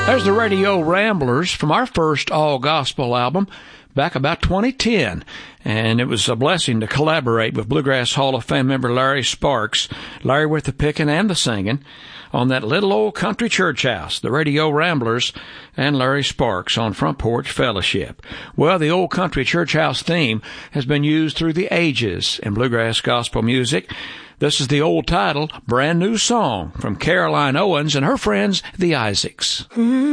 There's the Radio Ramblers from our first all-gospel album back about 2010. And it was a blessing to collaborate with Bluegrass Hall of Fame member Larry Sparks, Larry with the picking and the singing, on that little old country church house, the Radio Ramblers and Larry Sparks on Front Porch Fellowship. Well, the old country church house theme has been used through the ages in bluegrass gospel music. This is the old title, Brand New Song, from Caroline Owens and her friends, the Isaacs.